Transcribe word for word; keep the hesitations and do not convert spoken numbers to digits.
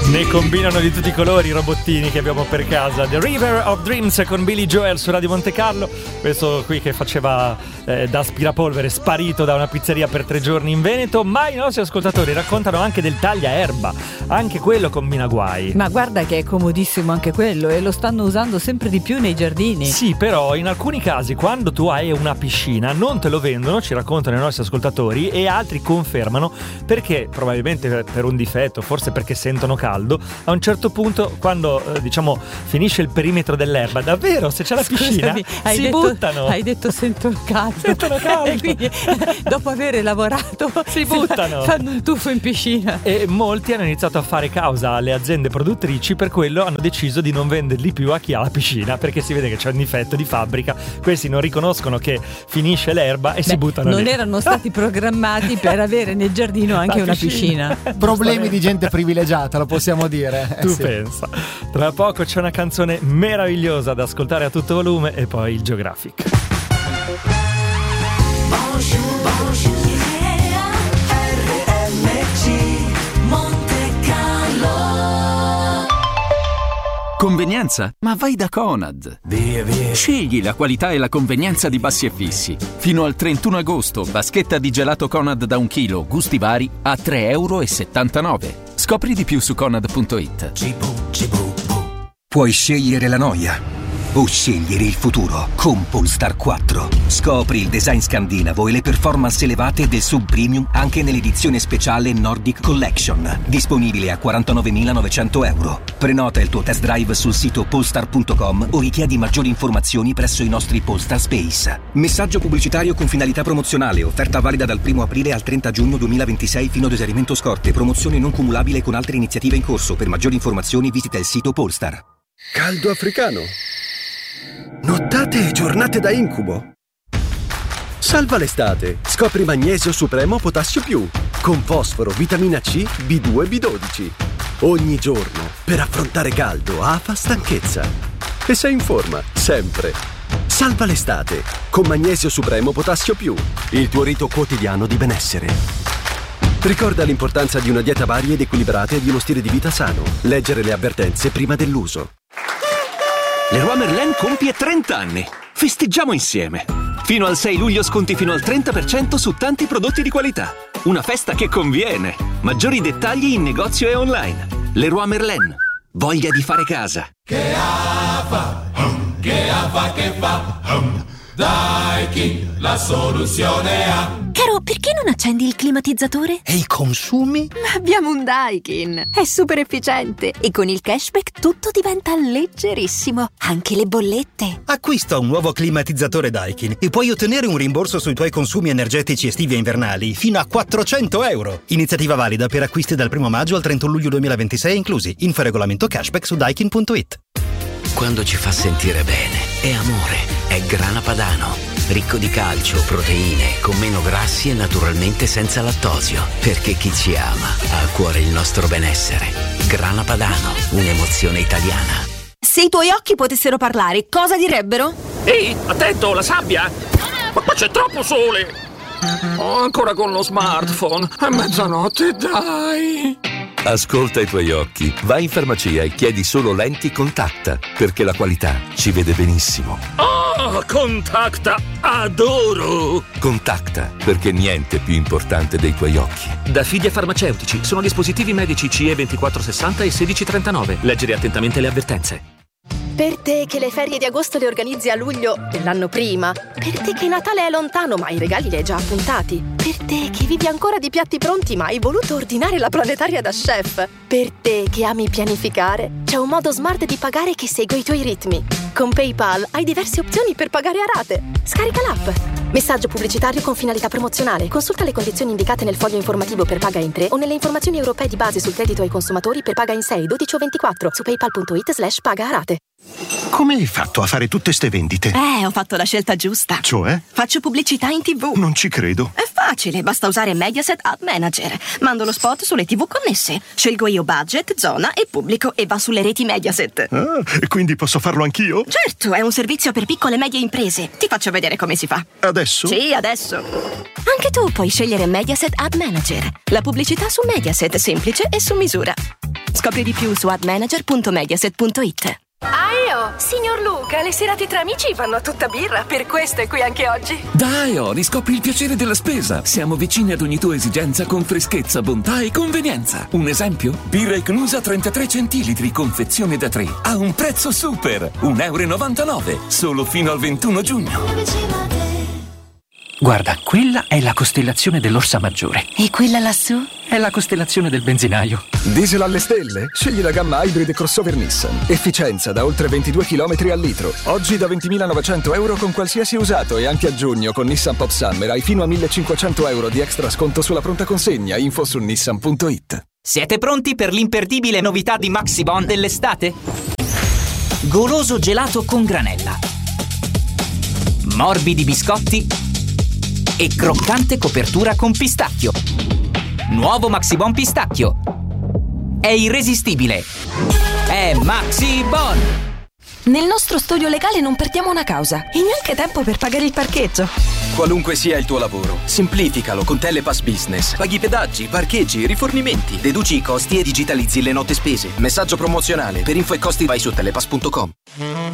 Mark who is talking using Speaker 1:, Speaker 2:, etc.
Speaker 1: Ne combinano di tutti i colori i robottini che abbiamo per casa. The River of Dreams con Billy Joel su Radio Monte Carlo. Questo qui che faceva eh, da aspirapolvere, sparito da una pizzeria per tre giorni in Veneto. Ma i nostri ascoltatori raccontano anche del tagliaerba. Anche quello combina guai.
Speaker 2: Ma guarda che è comodissimo anche quello, e lo stanno usando sempre di più nei giardini.
Speaker 1: Sì, però in alcuni casi, quando tu hai una piscina, non te lo vendono, ci raccontano i nostri ascoltatori, e altri confermano, perché probabilmente per un difetto, forse perché sentono caldo, a un certo punto, quando eh, diciamo finisce il perimetro dell'erba, davvero, se c'è la piscina,
Speaker 2: Scusami, hai
Speaker 1: si
Speaker 2: detto,
Speaker 1: buttano.
Speaker 2: Hai detto sento il caldo.
Speaker 1: Sentono caldo.
Speaker 2: E quindi, dopo aver lavorato,
Speaker 1: si buttano.
Speaker 2: Fanno un tuffo in piscina.
Speaker 1: E molti hanno iniziato a fare causa alle aziende produttrici, per quello hanno deciso di non venderli più a chi ha la piscina, perché si vede che c'è un difetto di fabbrica. Questi non riconoscono che finisce l'erba e Beh, si buttano
Speaker 2: non
Speaker 1: lì.
Speaker 2: erano stati programmati per avere nel giardino anche la una piscina, piscina.
Speaker 3: Problemi di gente privilegiata, lo possiamo dire.
Speaker 1: Tu
Speaker 3: eh, sì.
Speaker 1: pensa. Tra poco c'è una canzone meravigliosa da ascoltare a tutto volume e poi il Geographic.
Speaker 4: Bonjour, bonjour, yeah, R M C Monte Carlo.
Speaker 5: Convenienza? Ma vai da Conad. Via, via. Scegli la qualità e la convenienza di Bassi e Fissi. Fino al trentuno agosto, vaschetta di gelato Conad da un chilo, gusti vari, a tre virgola settantanove euro. Scopri di più su conad punto it.
Speaker 6: Puoi scegliere la noia o scegliere il futuro con Polestar quattro. Scopri il design scandinavo e le performance elevate del sub premium anche nell'edizione speciale Nordic Collection, disponibile a quarantanovemilanovecento euro. Prenota il tuo test drive sul sito polestar punto com o richiedi maggiori informazioni presso i nostri Polestar Space. Messaggio pubblicitario con finalità promozionale. Offerta valida dal primo aprile al trenta giugno duemilaventisei fino ad esaurimento scorte. Promozione non cumulabile con altre iniziative in corso. Per maggiori informazioni visita il sito Polestar.
Speaker 7: Caldo africano. Nottate e giornate da incubo. Salva l'estate. Scopri Magnesio Supremo Potassio Più con fosforo, vitamina C, B due e B dodici. Ogni giorno per affrontare caldo, afa, stanchezza. E sei in forma, sempre. Salva l'estate con Magnesio Supremo Potassio Più, il tuo rito quotidiano di benessere. Ricorda l'importanza di una dieta varia ed equilibrata e di uno stile di vita sano. Leggere le avvertenze prima dell'uso.
Speaker 8: Leroy Merlin compie trenta anni. Festeggiamo insieme. Fino al sei luglio sconti fino al trenta per cento su tanti prodotti di qualità. Una festa che conviene. Maggiori dettagli in negozio e online. Leroy Merlin. Voglia di fare casa.
Speaker 9: Che afa, che afa che fa. Daikin, la soluzione ha.
Speaker 10: Caro, perché non accendi il climatizzatore?
Speaker 11: E i consumi?
Speaker 10: Abbiamo un Daikin. È super efficiente e con il cashback tutto diventa leggerissimo, anche le bollette.
Speaker 11: Acquista un nuovo climatizzatore Daikin e puoi ottenere un rimborso sui tuoi consumi energetici estivi e invernali fino a quattrocento euro. Iniziativa valida per acquisti dal primo maggio al trentuno luglio duemilaventisei inclusi. Info regolamento cashback su daikin punto it.
Speaker 12: Quando ci fa sentire bene, è amore, è Grana Padano. Ricco di calcio, proteine, con meno grassi e naturalmente senza lattosio. Perché chi ci ama ha a cuore il nostro benessere. Grana Padano, un'emozione italiana.
Speaker 10: Se i tuoi occhi potessero parlare, cosa direbbero?
Speaker 13: Ehi, attento, la sabbia! Ma qua c'è troppo sole! Oh, ancora con lo smartphone. È mezzanotte, dai!
Speaker 14: Ascolta i tuoi occhi, vai in farmacia e chiedi solo lenti Contacta, perché la qualità ci vede benissimo.
Speaker 13: Oh, Contacta, adoro!
Speaker 14: Contacta, perché niente è più importante dei tuoi occhi.
Speaker 13: Da Fidia Farmaceutici, sono dispositivi medici C E ventiquattro sessanta e sedici trentanove. Leggere attentamente le avvertenze.
Speaker 15: Per te che le ferie di agosto le organizzi a luglio dell'anno prima. Per te che Natale è lontano ma i regali li hai già appuntati. Per te che vivi ancora di piatti pronti ma hai voluto ordinare la planetaria da chef. Per te che ami pianificare, c'è un modo smart di pagare che segue i tuoi ritmi. Con PayPal hai diverse opzioni per pagare a rate. Scarica l'app. Messaggio pubblicitario con finalità promozionale. Consulta le condizioni indicate nel foglio informativo per paga in tre o nelle informazioni europee di base sul credito ai consumatori per paga in sei, dodici o ventiquattro su paypal punto it slash paga a rate.
Speaker 16: Come hai fatto a fare tutte ste vendite?
Speaker 17: Eh, ho fatto la scelta giusta.
Speaker 16: Cioè?
Speaker 17: Faccio pubblicità in tivù.
Speaker 16: Non ci credo.
Speaker 17: È facile, basta usare Mediaset Ad Manager. Mando lo spot sulle tivù connesse. Scelgo io budget, zona e pubblico e va sulle reti Mediaset.
Speaker 16: Ah, e quindi posso farlo anch'io?
Speaker 17: Certo, è un servizio per piccole e medie imprese. Ti faccio vedere come si fa.
Speaker 16: Adesso?
Speaker 17: Sì, adesso. Anche tu puoi scegliere Mediaset Ad Manager. La pubblicità su Mediaset, semplice e su misura. Scopri di più su ad manager punto mediaset punto it.
Speaker 15: Aio, signor Luca, le serate tra amici vanno a tutta birra, per questo è qui anche oggi.
Speaker 18: Dai, oh, riscopri il piacere della spesa. Siamo vicini ad ogni tua esigenza con freschezza, bontà e convenienza. Un esempio? Birra Ecnusa trentatré centilitri, confezione da tre, a un prezzo super, un euro e novantanove, solo fino al ventuno giugno.
Speaker 19: Guarda, quella è la costellazione dell'Orsa Maggiore.
Speaker 17: E quella lassù?
Speaker 19: È la costellazione del benzinaio.
Speaker 20: Diesel alle stelle? Scegli la gamma Hybrid crossover Nissan. Efficienza da oltre ventidue chilometri al litro. Oggi da ventimilanovecento euro con qualsiasi usato, e anche a giugno con Nissan Pop Summer hai fino a millecinquecento euro di extra sconto sulla pronta consegna. Info su nissan punto it.
Speaker 21: Siete pronti per l'imperdibile novità di Maxibon dell'estate? Goloso gelato con granella, morbidi biscotti e croccante copertura con pistacchio. Nuovo Maxibon pistacchio. È irresistibile. È Maxibon.
Speaker 17: Nel nostro studio legale non perdiamo una causa e neanche tempo per pagare il parcheggio.
Speaker 22: Qualunque sia il tuo lavoro, semplificalo con Telepass Business. Paghi pedaggi, parcheggi, rifornimenti, deduci i costi e digitalizzi le note spese. Messaggio promozionale. Per info e costi vai su telepass punto com.